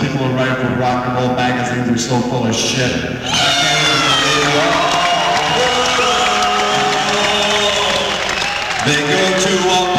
people who write for rock and roll magazines are so full of shit. They go to